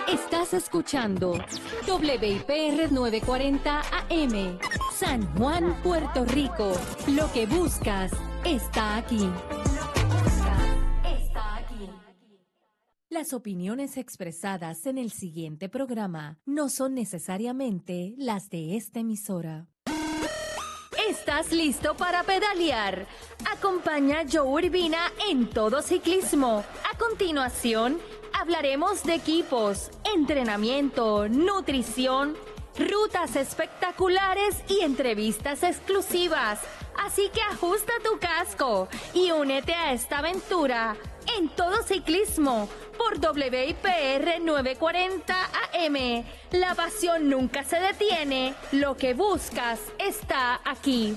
Estás escuchando WIPR 940 AM, San Juan, Puerto Rico. Lo que buscas está aquí. Las opiniones expresadas en el siguiente programa no son necesariamente las de esta emisora. ¿Estás listo para pedalear? Acompaña a Joe Urbina en Todo Ciclismo. A continuación, hablaremos de equipos, entrenamiento, nutrición, rutas espectaculares y entrevistas exclusivas. Así que ajusta tu casco y únete a esta aventura en Todo Ciclismo por WIPR 940 AM. La pasión nunca se detiene. Lo que buscas está aquí.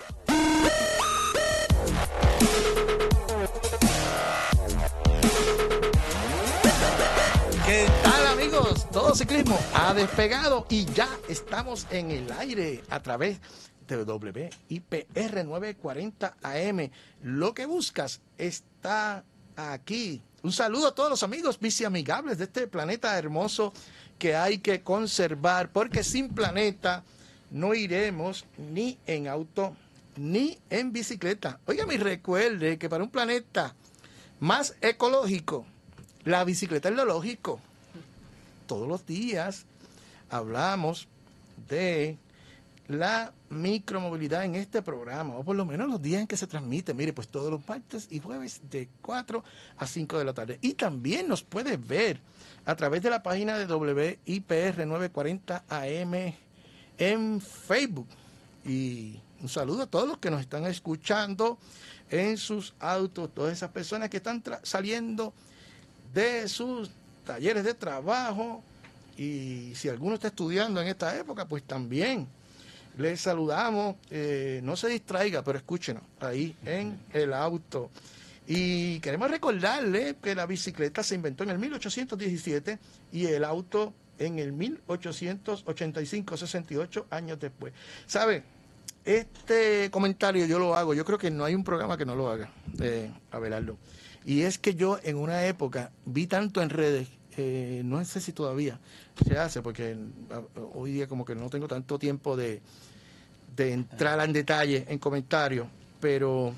¿Qué tal, amigos? Todo Ciclismo ha despegado y ya estamos en el aire a través de WIPR 940 AM. Lo que buscas está aquí. Un saludo a todos los amigos biciamigables de este planeta hermoso que hay que conservar, porque sin planeta no iremos ni en auto ni en bicicleta. Óigame, y recuerde que para un planeta más ecológico, la bicicleta es lo lógico. Todos los días hablamos de la micromovilidad en este programa, o por lo menos los días en que se transmite. Mire, pues todos los martes y jueves de 4 a 5 de la tarde. Y también nos puedes ver a través de la página de WIPR 940 AM en Facebook. Y un saludo a todos los que nos están escuchando en sus autos, todas esas personas que están saliendo de sus talleres de trabajo, y si alguno está estudiando en esta época, pues también les saludamos. No se distraiga, pero escúchenos ahí en el auto. Y queremos recordarle que la bicicleta se inventó en el 1817 y el auto en el 1885, 68 años después. ¿Sabe? Este comentario yo lo hago, yo creo que no hay un programa que no lo haga, Abelardo. Y es que yo en una época vi tanto en redes, no sé si todavía se hace, porque hoy día como que no tengo tanto tiempo de entrar en detalle en comentarios, pero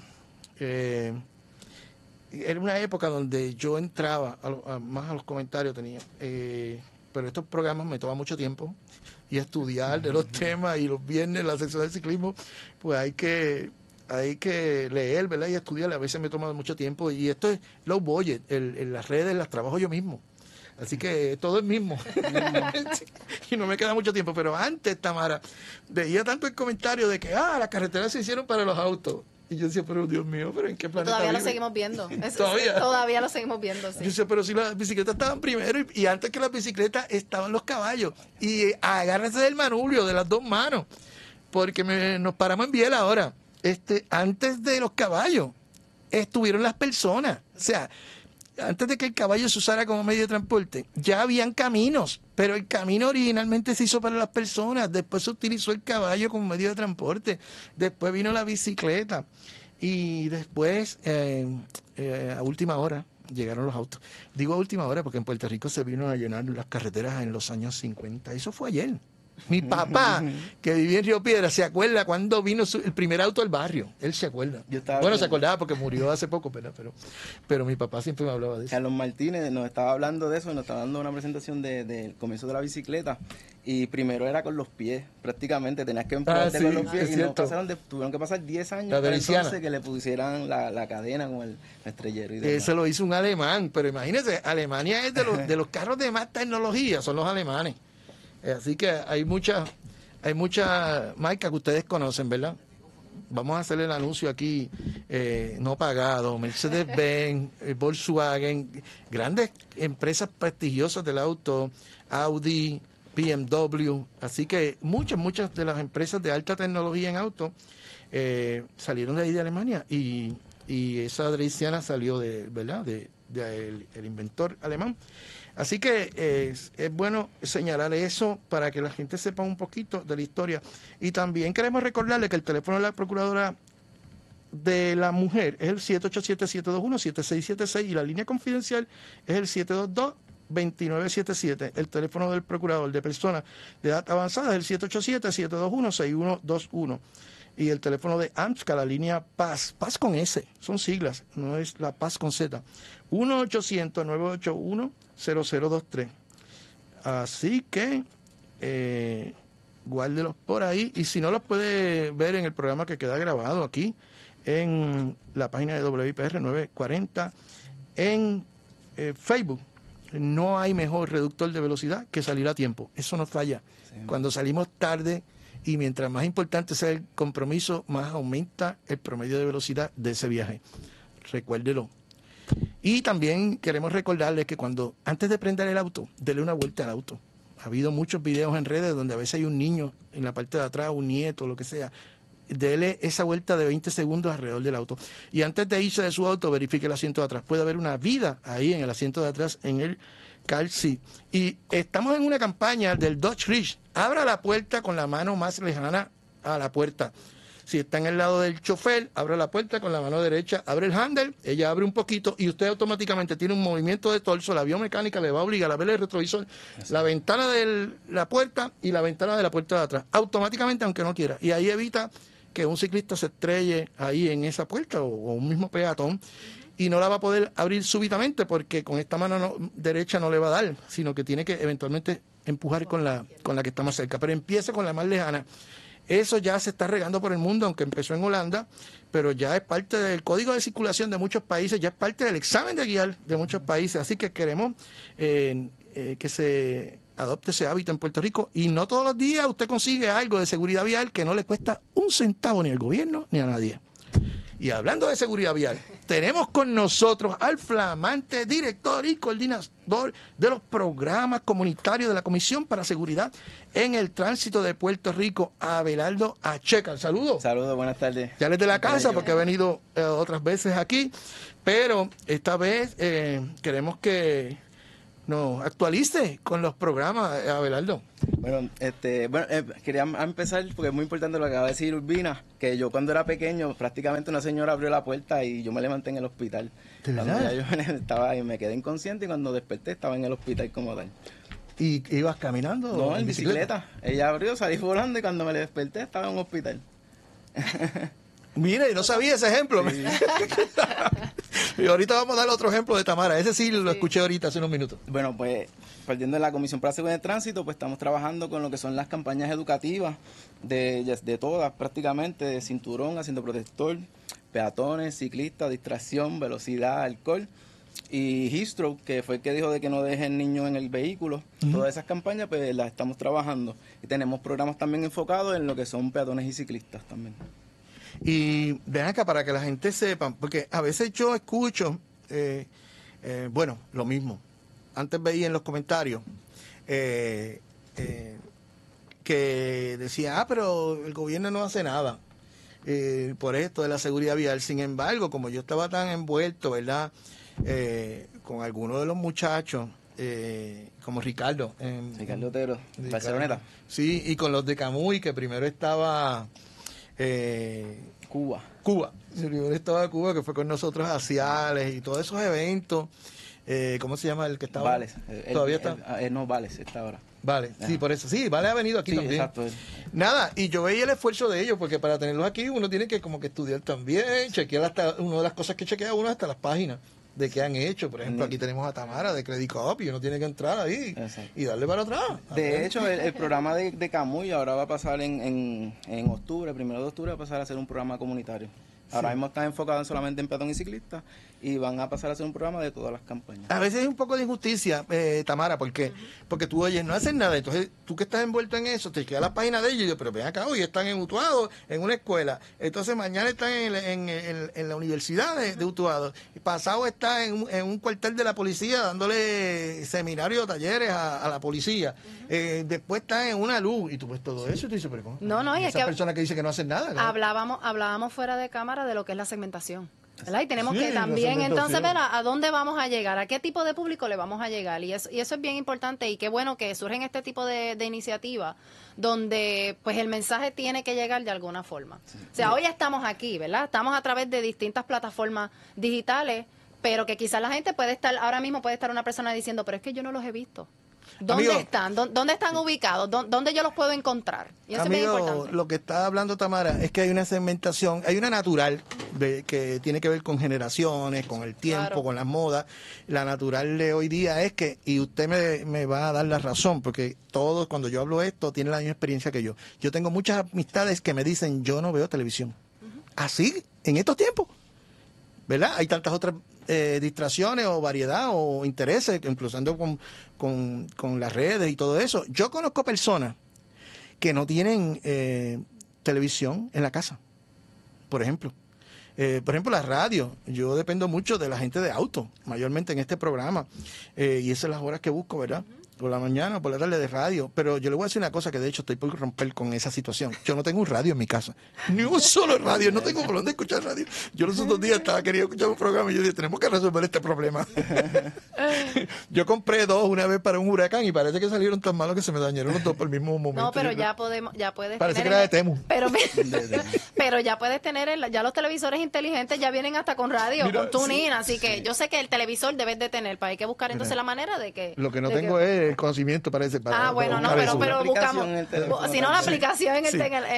era una época donde yo entraba más a los comentarios, pero estos programas me toman mucho tiempo y estudiar de los temas, y los viernes la sección de ciclismo, pues hay que leer, ¿verdad? Y estudiar. A veces me toma mucho tiempo, y esto es low budget, en las redes las trabajo yo mismo, así que todo es mismo y no me queda mucho tiempo. Pero antes, Tamara, veía tanto el comentario de que las carreteras se hicieron para los autos, y yo decía, pero Dios mío, ¿pero en qué planeta todavía vive? lo seguimos viendo. ¿Todavía lo seguimos viendo, sí. Yo decía, pero si las bicicletas estaban primero, y antes que las bicicletas estaban los caballos, y agárrense del manubrio, de las dos manos, porque nos paramos en biela ahora. Antes de los caballos estuvieron las personas. O sea, antes de que el caballo se usara como medio de transporte, ya habían caminos, pero el camino originalmente se hizo para las personas. Después se utilizó el caballo como medio de transporte. Después vino la bicicleta, y después a última hora llegaron los autos. Digo a última hora porque en Puerto Rico se vino a llenar las carreteras en los años 50. Eso fue ayer. Mi papá, que vivía en Río Piedra, se acuerda cuando vino el primer auto al barrio. Él se acuerda. Se acordaba porque murió hace poco, pero mi papá siempre me hablaba de eso. Carlos Martínez nos estaba hablando de eso, nos estaba dando una presentación del comienzo de la bicicleta. Y primero era con los pies, prácticamente. Tenías que empujarte con los pies. Y tuvieron que pasar 10 años para entonces que le pusieran la cadena con el estrellero. Y eso lo hizo un alemán. Pero imagínense, Alemania es de los carros de más tecnología, son los alemanes. Así que hay muchas marcas que ustedes conocen, ¿verdad? Vamos a hacer el anuncio aquí, no pagado. Mercedes-Benz, Volkswagen, grandes empresas prestigiosas del auto, Audi, BMW. Así que muchas de las empresas de alta tecnología en auto salieron de ahí, de Alemania, y esa Adriana salió ¿verdad? El inventor alemán. Así que es bueno señalar eso para que la gente sepa un poquito de la historia. Y también queremos recordarle que el teléfono de la Procuradora de la Mujer es el 787-721-7676 y la línea confidencial es el 2977. El teléfono del procurador de personas de edad avanzada es el 787-721-6121. Y el teléfono de AMSCA, la línea Paz, Paz con S, son siglas, no es la Paz con Z, 1-800-981-0023. Así que guárdelos por ahí, y si no, los puede ver en el programa que queda grabado aquí en la página de WIPR 940 en Facebook. No hay mejor reductor de velocidad que salir a tiempo, eso no falla. Sí. Cuando salimos tarde, y mientras más importante sea el compromiso, más aumenta el promedio de velocidad de ese viaje. Recuérdelo. Y también queremos recordarles que antes de prender el auto, dele una vuelta al auto. Ha habido muchos videos en redes donde a veces hay un niño en la parte de atrás, un nieto, lo que sea. Dele esa vuelta de 20 segundos alrededor del auto. Y antes de irse de su auto, verifique el asiento de atrás. Puede haber una vida ahí en el asiento de atrás, en el car seat. Y estamos en una campaña del Dodge Ridge. Abra la puerta con la mano más lejana a la puerta. Si está en el lado del chofer, abra la puerta con la mano derecha, abre el handle, ella abre un poquito y usted automáticamente tiene un movimiento de torso. La biomecánica le va a obligar a ver el retrovisor, la ventana de la puerta y la ventana de la puerta de atrás, automáticamente, aunque no quiera. Y ahí evita que un ciclista se estrelle ahí en esa puerta, o un mismo peatón, y no la va a poder abrir súbitamente porque con esta mano derecha no le va a dar, sino que tiene que eventualmente empujar con la que está más cerca. Pero empiece con la más lejana. Eso ya se está regando por el mundo, aunque empezó en Holanda, pero ya es parte del código de circulación de muchos países, ya es parte del examen de guiar de muchos países. Así que queremos que se adopte ese hábito en Puerto Rico, y no todos los días usted consigue algo de seguridad vial que no le cuesta un centavo ni al gobierno ni a nadie. Y hablando de seguridad vial, tenemos con nosotros al flamante director y coordinador de los programas comunitarios de la Comisión para Seguridad en el Tránsito de Puerto Rico, Abelardo Acheca. Saludos. Saludos, buenas tardes. Ya les de la casa porque ha venido otras veces aquí, pero esta vez queremos que nos actualice con los programas, Abelardo. Bueno, quería empezar porque es muy importante lo que acaba de decir Urbina, que yo cuando era pequeño prácticamente una señora abrió la puerta y yo me levanté en el hospital. ¿De verdad? Cuando ya yo estaba ahí, me quedé inconsciente, y cuando desperté estaba en el hospital como tal. ¿Y ibas caminando? No, en bicicleta. Ella abrió, salí volando y cuando me desperté estaba en un hospital. Mire, no sabía ese ejemplo. Sí. Y ahorita vamos a dar otro ejemplo de Tamara. Ese sí lo escuché ahorita hace unos minutos. Bueno, pues, partiendo de la Comisión para la Seguridad de Tránsito, pues estamos trabajando con lo que son las campañas educativas de todas prácticamente, de cinturón, haciendo protector, peatones, ciclistas, distracción, velocidad, alcohol y Heathrow, que fue el que dijo de que no dejen niños en el vehículo. Todas esas campañas pues las estamos trabajando, y tenemos programas también enfocados en lo que son peatones y ciclistas también. Y ven acá para que la gente sepa, porque a veces yo escucho, bueno, lo mismo. Antes veía en los comentarios que decía, pero el gobierno no hace nada por esto de la seguridad vial. Sin embargo, como yo estaba tan envuelto, ¿verdad? Con algunos de los muchachos, como Ricardo. Ricardo Otero, Barceloneta. Sí, y con los de Camuy, que primero estaba... Cuba. Primero estaba Cuba, que fue con nosotros a Ciales y todos esos eventos. ¿Cómo se llama el que estaba? Vales. ¿Todavía está? No, Vales está ahora. Vale, sí, por eso. Sí, Vale ha venido aquí también. Exacto. Nada, y yo veía el esfuerzo de ellos, porque para tenerlos aquí uno tiene que como que estudiar también, chequear hasta, una de las cosas que chequea uno hasta las páginas de qué han hecho. Por ejemplo, aquí tenemos a Tamara de Credit Cop y uno tiene que entrar ahí y darle para atrás. De hecho, el programa de Camuy ahora va a pasar en octubre, 1 de octubre, va a pasar a ser un programa comunitario. Ahora mismo están enfocados solamente en peatón y ciclista, y van a pasar a hacer un programa de todas las campañas. A veces hay un poco de injusticia, Tamara, porque tú oyes, no hacen nada, entonces tú que estás envuelto en eso, te queda la página de ellos y digo, pero ven acá, hoy están en Utuado, en una escuela, entonces mañana están en la universidad de Utuado, y pasado está en un cuartel de la policía dándole seminarios, talleres a la policía, después están en una luz, y tú ves todo eso y tú dices, pero ¿cómo? No, y esa persona que dice que no hacen nada. Hablábamos fuera de cámara de lo que es la segmentación, ¿verdad? Y tenemos que también entonces ver a dónde vamos a llegar, a qué tipo de público le vamos a llegar, y eso es bien importante, y qué bueno que surgen este tipo de iniciativas donde pues el mensaje tiene que llegar de alguna forma. O sea, hoy estamos aquí, ¿verdad? Estamos a través de distintas plataformas digitales, pero que quizás la gente ahora mismo puede estar una persona diciendo, pero es que yo no los he visto. ¿Dónde están? ¿Dónde están ubicados? ¿Dónde yo los puedo encontrar? Y eso es bien importante. Lo que está hablando Tamara es que hay una segmentación, hay una natural que tiene que ver con generaciones, con el tiempo, con las modas. La natural de hoy día es que, y usted me va a dar la razón, porque todos, cuando yo hablo esto, tienen la misma experiencia que yo. Yo tengo muchas amistades que me dicen, yo no veo televisión. Así, en estos tiempos, ¿verdad? Hay tantas otras distracciones o variedad o intereses, incluso con las redes y todo eso. Yo conozco personas que no tienen televisión en la casa, por ejemplo. La radio. Yo dependo mucho de la gente de auto, mayormente en este programa. Y esas son las horas que busco, ¿verdad? Por la mañana o por la tarde de radio. Pero yo le voy a decir una cosa que de hecho estoy por romper con esa situación. Yo no tengo un radio en mi casa. Ni un solo radio. No tengo por dónde escuchar radio. Yo los otros días quería escuchar un programa y yo dije, tenemos que resolver este problema. Yo compré 2 una vez para un huracán y parece que salieron tan malos que se me dañaron los 2 por el mismo momento. No, pero ya puedes parece que era de Temu. Pero ya puedes tener, ya los televisores inteligentes ya vienen hasta con radio, con TuneIn, así que yo sé que el televisor debes de tener, para hay que buscar entonces la manera de que... Lo que no tengo es el conocimiento, parece. Pero buscamos, si no la aplicación en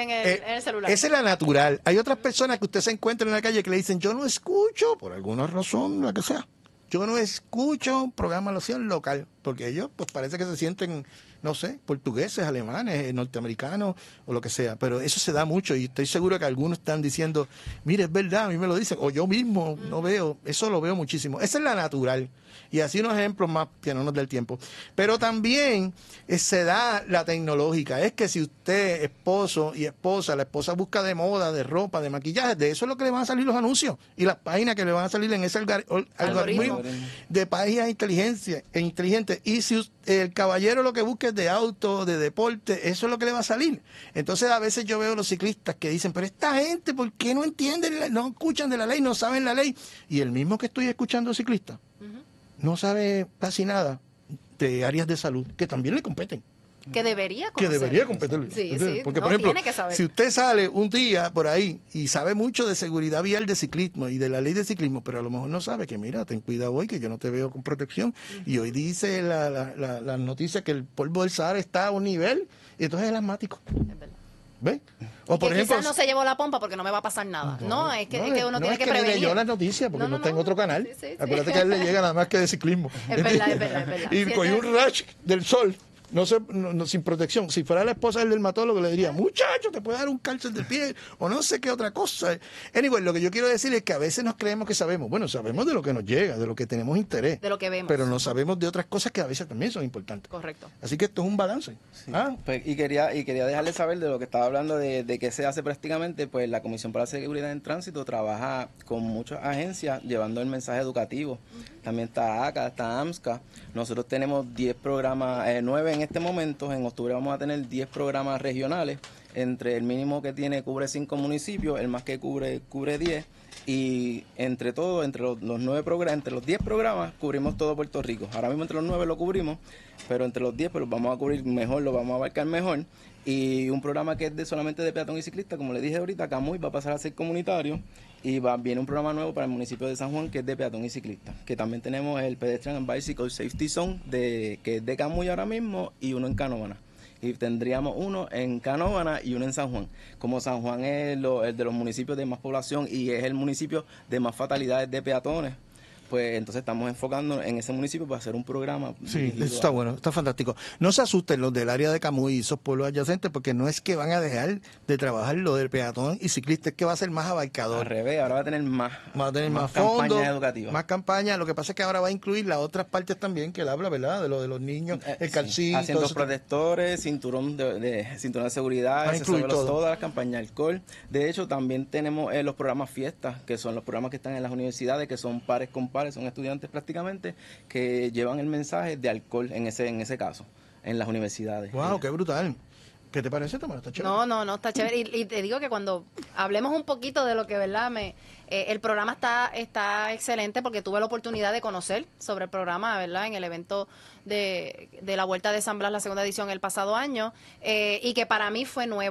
el celular. Esa es la natural. Hay otras personas que usted se encuentra en la calle que le dicen, yo no escucho, por alguna razón, la que sea, yo no escucho programación local, porque ellos pues parece que se sienten, no sé, portugueses, alemanes, norteamericanos o lo que sea, pero eso se da mucho y estoy seguro que algunos están diciendo, mire, es verdad, a mí me lo dicen, o yo mismo no veo, eso lo veo muchísimo. Esa es la natural. Y así unos ejemplos más que no nos da el tiempo. Pero también se da la tecnológica. Es que si usted, esposo y esposa, la esposa busca de moda, de ropa, de maquillaje, de eso es lo que le van a salir los anuncios y las páginas que le van a salir en ese algoritmo de páginas inteligentes. Y si el caballero lo que busca es de auto, de deporte, eso es lo que le va a salir. Entonces a veces yo veo a los ciclistas que dicen, pero esta gente, ¿por qué no entienden, no escuchan de la ley, no saben la ley? Y el mismo que estoy escuchando ciclistas no sabe casi nada de áreas de salud que también le competen. Que debería competir. Sí, porque, por ejemplo, si usted sale un día por ahí y sabe mucho de seguridad vial de ciclismo y de la ley de ciclismo, pero a lo mejor no sabe que, mira, ten cuidado hoy, que yo no te veo con protección. Y hoy dice la noticia que el polvo del Sahara está a un nivel, y entonces es asmático. Es verdad. ¿Ves? O por ejemplo, quizás no se llevó la pompa porque no me va a pasar nada. Es que uno tiene que prevenir. Yo las noticias porque no tengo otro canal. Sí. Acuérdate que a él le llega nada más que de ciclismo. Es verdad. Y cogí un rash del sol. No, sin protección. Si fuera la esposa del dermatólogo le diría, muchacho, te puede dar un cáncer del pie o no sé qué otra cosa. Anyway, lo que yo quiero decir es que a veces nos creemos que sabemos. Bueno, sabemos de lo que nos llega, de lo que tenemos interés. De lo que vemos. Pero no sabemos de otras cosas que a veces también son importantes. Correcto. Así que esto es un balance. Sí. Pues, y quería dejarle saber de lo que estaba hablando de qué se hace prácticamente. Pues la Comisión para la Seguridad en Tránsito trabaja con muchas agencias llevando el mensaje educativo. También está ACA, está AMSCA. Nosotros tenemos 10 programas, 9 en este momento. En octubre vamos a tener 10 programas regionales. Entre el mínimo que tiene cubre 5 municipios, el más que cubre 10. Y entre todo, entre los 9 programas, entre los 10 programas, cubrimos todo Puerto Rico. Ahora mismo entre los 9 lo cubrimos, pero entre los 10 pues, los vamos a cubrir mejor, lo vamos a abarcar mejor. Y un programa que es solamente de peatón y ciclista, como le dije ahorita, Camuy va a pasar a ser comunitario. Y viene un programa nuevo para el municipio de San Juan que es de peatón y ciclista. Que también tenemos el Pedestrian and Bicycle Safety Zone, que es de Camuy ahora mismo, y uno en Canóvana. Y tendríamos uno en Canóvana y uno en San Juan. Como San Juan es el de los municipios de más población y es el municipio de más fatalidades de peatones, pues entonces estamos enfocando en ese municipio para hacer un programa. Sí, eso está bueno, está fantástico. No se asusten los del área de Camuy y esos pueblos adyacentes, porque no es que van a dejar de trabajar lo del peatón y ciclista, es que va a ser más abarcador. Al revés, ahora va a tener más fondos, campañas educativas. Más campañas. Lo que pasa es que ahora va a incluir las otras partes también que él habla, ¿verdad? De lo de los niños, el calcín. Haciendo protectores, cinturón de seguridad, todas las campañas de alcohol. De hecho, también tenemos los programas fiestas, que son los programas que están en las universidades, que son pares con pares, son estudiantes prácticamente que llevan el mensaje de alcohol en ese caso, en las universidades. ¡Wow! ¡Qué brutal! ¿Qué te parece, Tamara? ¿Está chévere? No, está chévere. Y te digo que cuando hablemos un poquito de lo que, ¿verdad? El programa está excelente porque tuve la oportunidad de conocer sobre el programa, ¿verdad? En el evento de la Vuelta de San Blas, la segunda edición, el pasado año, y que para mí fue nuevo.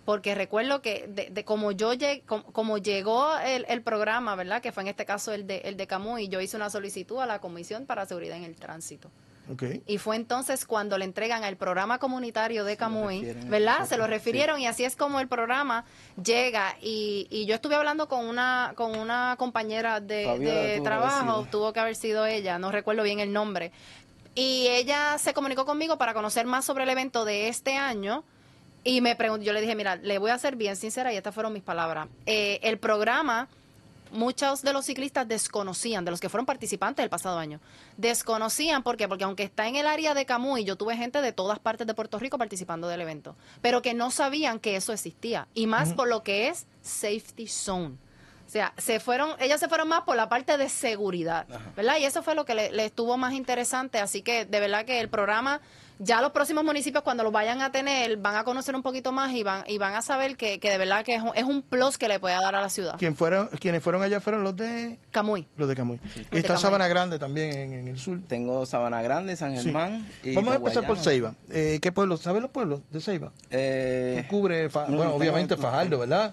porque recuerdo que de como como llegó el programa, ¿verdad? Que fue en este caso el de Camuy, yo hice una solicitud a la Comisión para Seguridad en el Tránsito. Okay. Y fue entonces cuando le entregan al programa comunitario de Camuy, ¿verdad? Se lo refirieron, sí. Y así es como el programa llega. Y yo estuve hablando con una compañera de trabajo, tuvo que haber sido ella, no recuerdo bien el nombre. Y ella se comunicó conmigo para conocer más sobre el evento de este año. Y me preguntó, yo le dije, mira, le voy a ser bien sincera y estas fueron mis palabras. El programa, muchos de los ciclistas desconocían, de los que fueron participantes del pasado año, desconocían, ¿por qué? Porque aunque está en el área de Camuy, yo tuve gente de todas partes de Puerto Rico participando del evento, pero que no sabían que eso existía, y más por lo que es Safety Zone. O sea, ellos se fueron más por la parte de seguridad, ¿verdad? Y eso fue lo que le estuvo más interesante, así que de verdad que el programa, ya los próximos municipios cuando lo vayan a tener, van a conocer un poquito más y van a saber que de verdad que es un plus que le puede dar a la ciudad. ¿Quienes fueron allá fueron los de Camuy? Los de Camuy. Sí. Y está Sabana Grande también en el sur. Tengo Sabana Grande, San Germán. Sí. Y vamos a empezar por Ceiba. ¿Qué pueblos? ¿Sabes los pueblos de Ceiba? Cubre, obviamente Fajardo, ¿verdad?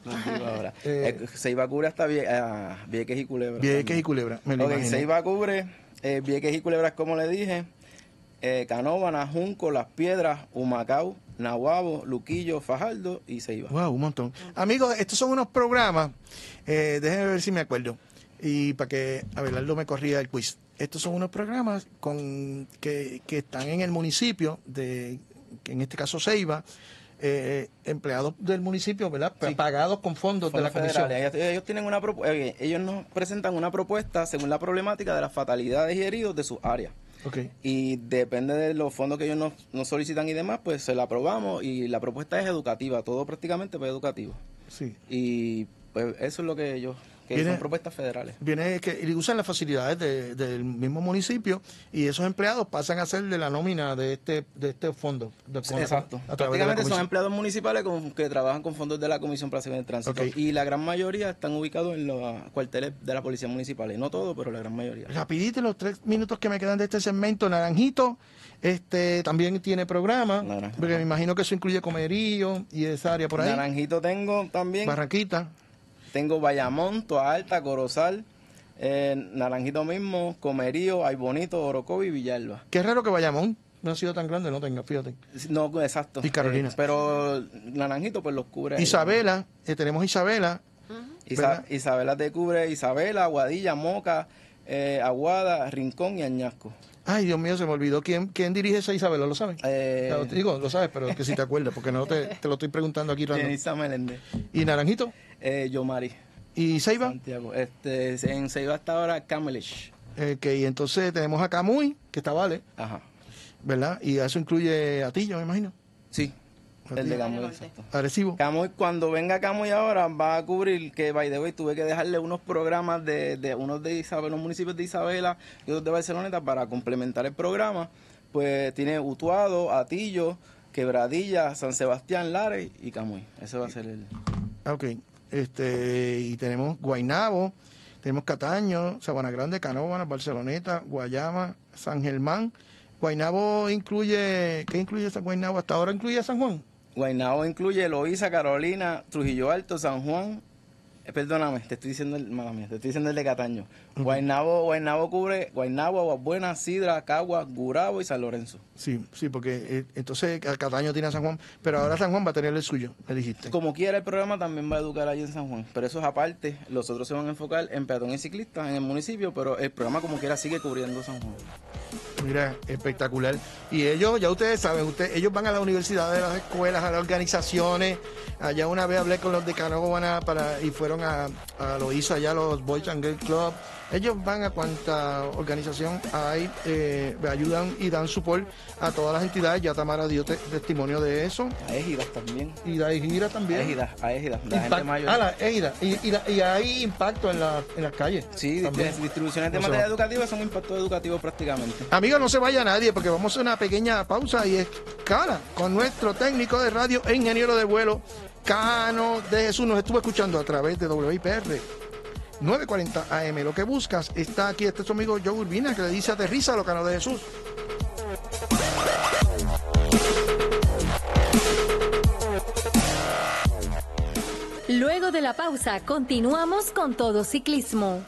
Ceiba cubre hasta Vieques y Culebra. Vieques y Culebra, me lo imagino. Ceiba cubre Vieques y Culebra, como le dije. Canóvana, Junco, Las Piedras, Humacao, Nahuabo, Luquillo, Fajardo y Ceiba. Wow, un montón. Amigos, estos son unos programas, déjenme ver si me acuerdo, y para que Abelardo me corría el quiz. Estos son unos programas que están en el municipio, que en este caso Ceiba, empleados del municipio, ¿verdad? Sí. Pagados con fondos de la comisión. Ellos tienen ellos nos presentan una propuesta según la problemática de las fatalidades y heridos de sus áreas. Okay. Y depende de los fondos que ellos nos solicitan y demás, pues se la aprobamos y la propuesta es educativa, todo prácticamente pues educativo. Sí. Y pues eso es lo que ellos, son propuestas federales. Viene que usan las facilidades del mismo municipio y esos empleados pasan a ser de la nómina de este fondo. Exacto. Prácticamente son empleados municipales que trabajan con fondos de la Comisión para la Seguridad del Tránsito. Okay. Y la gran mayoría están ubicados en los cuarteles de la Policía Municipal. No todo, pero la gran mayoría. Rapidito, los 3 minutos que me quedan de este segmento. Naranjito también tiene programa, porque me imagino que eso incluye Comerío y esa área por ahí. Naranjito tengo también. Barranquita. Tengo Bayamón, Toa Alta, Corozal, Naranjito mismo, Comerío, Ay Bonito, Orocovi y Villalba. Qué raro que Bayamón no ha sido tan grande, no tenga, fíjate. No, exacto. Y Carolina. Pero Naranjito pues los cubre. Isabela, tenemos Isabela. Isabela te cubre Isabela, Aguadilla, Moca, Aguada, Rincón y Añasco. Ay, Dios mío, se me olvidó. ¿Quién dirige esa Isabela? ¿Lo sabes? Digo, lo sabes, pero que si te acuerdas, porque no te lo estoy preguntando aquí. Denisa Meléndez. ¿Y Naranjito? Yomari. ¿Y Ceiba? Santiago. En Ceiba hasta ahora Camelish. Y entonces tenemos a Camuy, que está Vale. Ajá. ¿Verdad? Y eso incluye a Atillo, me imagino. Sí. El de Camuy, exacto. Arecibo. Camuy, cuando venga Camuy ahora, va a cubrir, que by the way, tuve que dejarle unos programas de unos de Isabela, los municipios de Isabela y otros de Barceloneta para complementar el programa. Pues tiene Utuado, Atillo, Quebradilla, San Sebastián, Lares y Camuy. Ese va a ser el... Ok. Y tenemos Guaynabo, tenemos Cataño, Sabana Grande, Canóvanas, Barceloneta, Guayama, San Germán. Guaynabo incluye, ¿qué incluye esa Guaynabo? ¿Hasta ahora incluye a San Juan? Guaynabo incluye Loíza, Carolina, Trujillo Alto, San Juan. Perdóname, te estoy diciendo el de Cataño. Uh-huh. Guaynabo cubre Guaynabo, Aguabuena, Sidra, Cagua, Gurabo y San Lorenzo. Sí, porque entonces Cataño tiene a San Juan, pero ahora San Juan va a tener el suyo, me dijiste. Como quiera, el programa también va a educar allí en San Juan, pero eso es aparte. Los otros se van a enfocar en peatón y ciclistas en el municipio, pero el programa como quiera sigue cubriendo San Juan. Mira, espectacular. Y ellos, ya ustedes saben, ellos van a la universidad, de las escuelas, a las organizaciones. Allá una vez hablé con los de Canóvana y fueron lo hizo allá los Boys and Girls Club. Ellos van a cuanta organización hay, ayudan y dan support a todas las entidades. Ya Tamara dio testimonio de eso. A Égidas también. Y la Égidas también. A Égidas, la gente mayor. La Égidas. Y hay impacto en las calles. Sí, distribuciones de material educativo son impactos educativos prácticamente. Amigos, no se vaya nadie porque vamos a hacer una pequeña pausa y escala con nuestro técnico de radio e ingeniero de vuelo, Cano de Jesús. Nos estuvo escuchando a través de WIPR 940 AM. Lo que buscas está aquí. Este es tu amigo Joe Urbina, que le dice aterriza lo Cano de Jesús. Luego de la pausa, continuamos con Todo Ciclismo.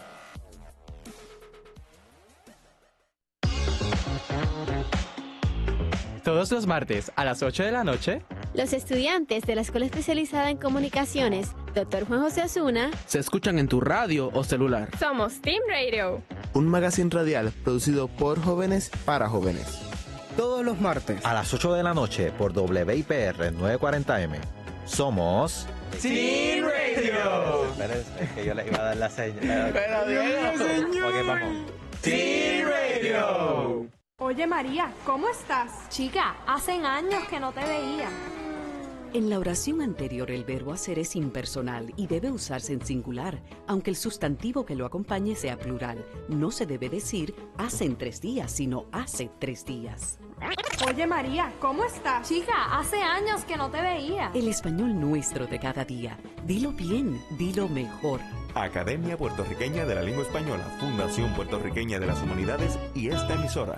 Todos los martes a las 8 de la noche, los estudiantes de la Escuela Especializada en Comunicaciones, Dr. Juan José Osuna, se escuchan en tu radio o celular. Somos Team Radio, un magazine radial producido por jóvenes para jóvenes. Todos los martes a las 8 de la noche por WIPR 940M. Somos Team Radio. Es que yo le iba a dar la señal. Pero Diego, ok, vamos. Team Radio. Oye María, ¿cómo estás? Chica, hacen años que no te veía. En la oración anterior el verbo hacer es impersonal y debe usarse en singular, aunque el sustantivo que lo acompañe sea plural. No se debe decir hace en 3 días, sino hace 3 días. Oye María, ¿cómo estás? Chica, hace años que no te veía. El español nuestro de cada día. Dilo bien, dilo mejor. Academia Puertorriqueña de la Lengua Española, Fundación Puertorriqueña de las Humanidades y esta emisora.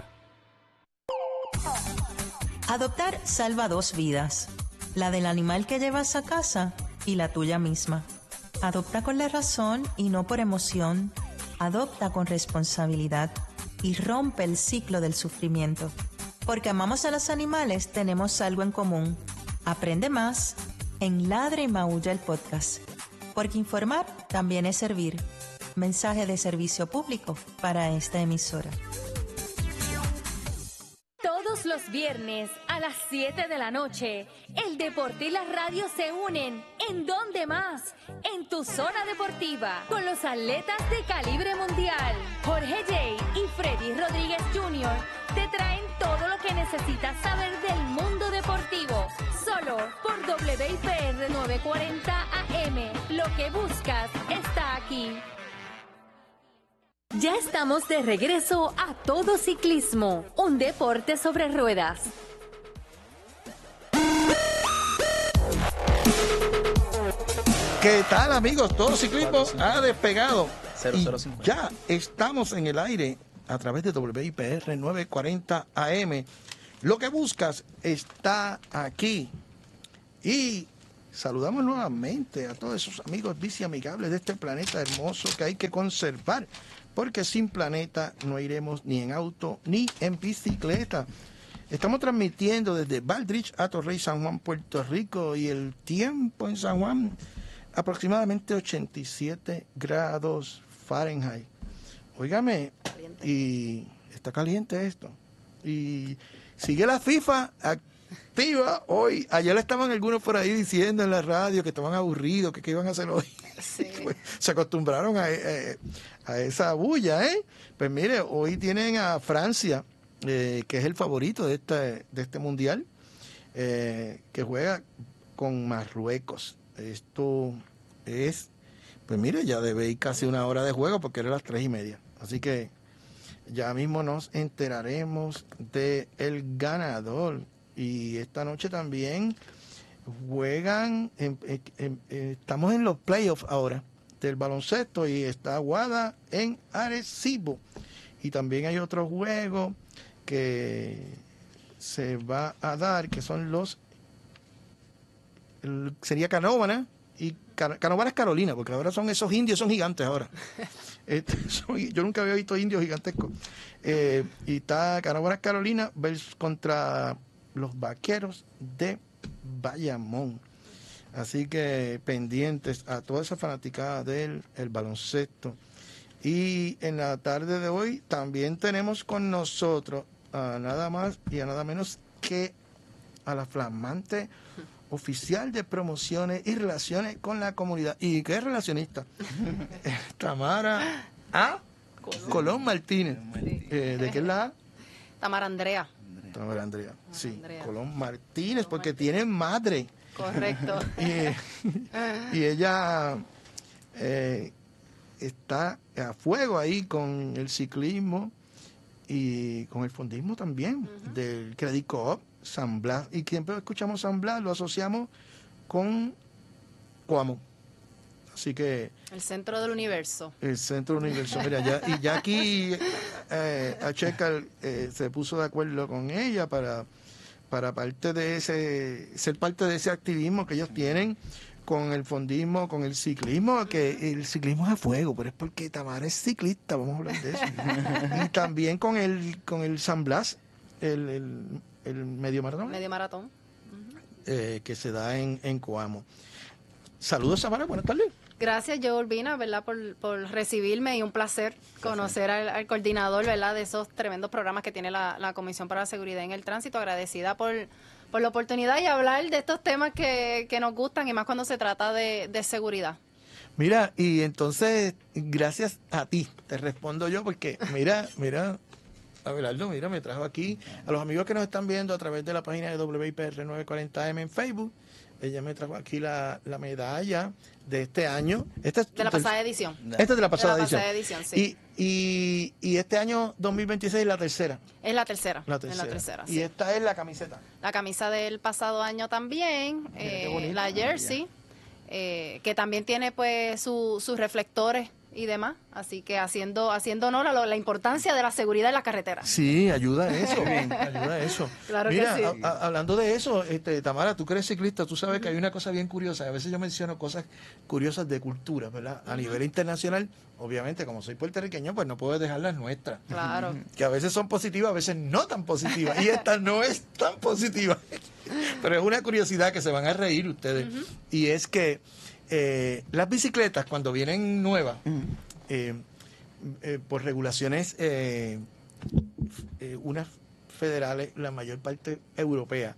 Adoptar salva 2 vidas, la del animal que llevas a casa y la tuya misma. Adopta con la razón y no por emoción. Adopta con responsabilidad y rompe el ciclo del sufrimiento. Porque amamos a los animales, tenemos algo en común. Aprende más en Ladra y Maulla el podcast. Porque informar también es servir. Mensaje de servicio público para esta emisora. Todos los viernes a las 7 de la noche, el deporte y la radio se unen. ¿En dónde más? En tu zona deportiva, con los atletas de calibre mundial. Jorge J. y Freddy Rodríguez Jr. te traen todo lo que necesitas saber del mundo deportivo. Solo por WIPR 940 AM. Lo que buscas está aquí. Ya estamos de regreso a Todo Ciclismo, un deporte sobre ruedas. ¿Qué tal, amigos? Todo Ciclismo ha despegado. 0050. Ya estamos en el aire a través de WIPR 940 AM. Lo que buscas está aquí. Y saludamos nuevamente a todos esos amigos biciamigables de este planeta hermoso que hay que conservar. Porque sin planeta no iremos ni en auto ni en bicicleta. Estamos transmitiendo desde Baldrich a Torrey, San Juan, Puerto Rico, y el tiempo en San Juan aproximadamente 87 grados Fahrenheit. Óigame, y está caliente esto. Y sigue la FIFA activa hoy. Ayer estaban algunos por ahí diciendo en la radio que estaban aburridos, que qué iban a hacer hoy. Sí. Se acostumbraron a esa bulla, ¿eh? Pues mire, hoy tienen a Francia, que es el favorito de este mundial, que juega con Marruecos. Esto es, pues mire, ya debe ir casi 1 hora de juego porque era las 3:30. Así que ya mismo nos enteraremos del ganador. Y esta noche también juegan, estamos en los playoffs ahora del baloncesto y está Aguada en Arecibo. Y también hay otro juego que se va a dar, que son sería Canóvana, y Canóvana es Carolina, porque ahora son esos indios, son gigantes ahora. Yo nunca había visto indios gigantescos. Y está Canóvana Carolina versus contra los Vaqueros de Bayamón. Así que pendientes a toda esa fanaticada del baloncesto. Y en la tarde de hoy también tenemos con nosotros a nada más y a nada menos que a la flamante oficial de promociones y relaciones con la comunidad. ¿Y qué es relacionista? Tamara Colón Martínez. ¿De qué es la A? Tamara Andrea. Tamara Andrea, sí. Andrea. Colón Martínez, porque tiene madre. Correcto. Y ella está a fuego ahí con el ciclismo y con el fondismo también, del Credit Coop San Blas. Y siempre escuchamos San Blas, lo asociamos con Coamo. Así que... El centro del universo. El centro del universo. Mira, ya aquí Acheca se puso de acuerdo con ella para parte de ser parte de ese activismo que ellos tienen con el fondismo, con el ciclismo, que el ciclismo es a fuego, pero es porque Tamara es ciclista, vamos a hablar de eso. Y también con el San Blas, el medio maratón. Medio maratón. Que se da en Coamo. Saludos, Tamara, buenas tardes. Gracias, Joe Urbina, ¿verdad? Por recibirme y un placer conocer al coordinador, ¿verdad? De esos tremendos programas que tiene la Comisión para la Seguridad en el Tránsito. Agradecida por la oportunidad y hablar de estos temas que nos gustan y más cuando se trata de seguridad. Mira, y entonces, gracias a ti, te respondo yo porque, mira, Abelardo, mira, me trajo aquí a los amigos que nos están viendo a través de la página de WIPR 940M en Facebook. Ella me trajo aquí la medalla de este año. De la pasada edición. Esta es de la pasada edición, sí. Y este año 2026 es la tercera. Es la tercera. Y sí. esta es la camiseta. La camisa del pasado año también, la jersey, que también tiene pues sus reflectores y demás, así que haciendo honor a la importancia de la seguridad en la carretera. Sí, ayuda a eso, ayuda a eso. Claro. Mira, que sí. Hablando de eso, Tamara, tú que eres ciclista, tú sabes que hay una cosa bien curiosa, a veces yo menciono cosas curiosas de cultura, ¿verdad? A nivel internacional, obviamente, como soy puertorriqueño, pues no puedo dejar las nuestras. Claro. Que a veces son positivas, a veces no tan positivas, y esta no es tan positiva. Pero es una curiosidad que se van a reír ustedes, y es que las bicicletas cuando vienen nuevas, por regulaciones, unas federales, la mayor parte europea,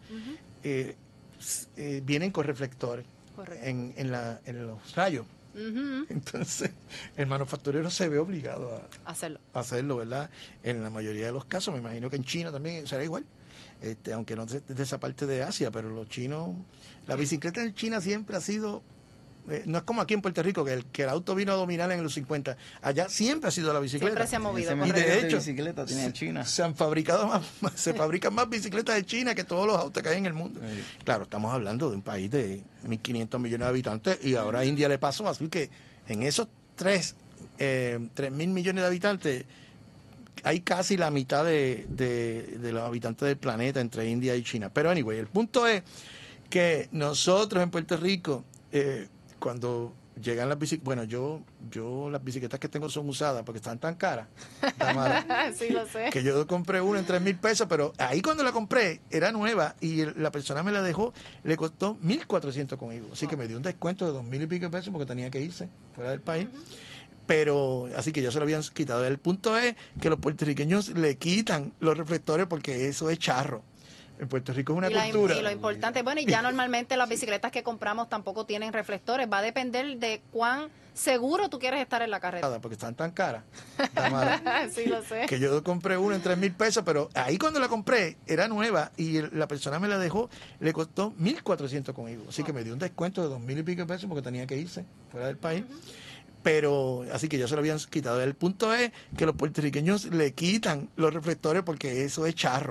vienen con reflectores en los rayos. Entonces, el manufacturero se ve obligado a hacerlo, ¿verdad? En la mayoría de los casos, me imagino que en China también será igual. Aunque no de esa parte de Asia, pero los chinos, la bicicleta en China siempre ha sido, no es como aquí en Puerto Rico, que el auto vino a dominar en los 50. Allá siempre ha sido la bicicleta. Siempre se ha movido. Y de hecho, bicicleta tiene en China. se fabrican más bicicletas en China que todos los autos que hay en el mundo. Sí. Claro, estamos hablando de un país de 1.500 millones de habitantes y ahora India le pasó, así que en esos 3.000 millones de habitantes hay casi la mitad de los habitantes del planeta entre India y China. Pero anyway, el punto es que nosotros en Puerto Rico, cuando llegan las bicicletas, bueno, yo las bicicletas que tengo son usadas porque están tan caras, sí, lo sé, que yo compré una en 3,000 pesos, pero ahí cuando la compré era nueva y la persona me la dejó, le costó 1,400 conmigo, así que me dio un descuento de 2,000 y pico pesos porque tenía que irse fuera del país. Pero, así que ya se lo habían quitado. El punto es que los puertorriqueños le quitan los reflectores porque eso es charro. En Puerto Rico es una cultura. Y lo importante, bueno, y ya normalmente las bicicletas que compramos tampoco tienen reflectores. Va a depender de cuán seguro tú quieres estar en la carretera. Porque están tan caras. Sí, lo sé. Que yo compré una en 3,000 pesos, pero ahí cuando la compré era nueva y la persona me la dejó, le costó 1,400 conmigo. Así que me dio un descuento de 2,000 y pico pesos porque tenía que irse fuera del país. Pero, así que ya se lo habían quitado. El punto es que los puertorriqueños le quitan los reflectores porque eso es charro.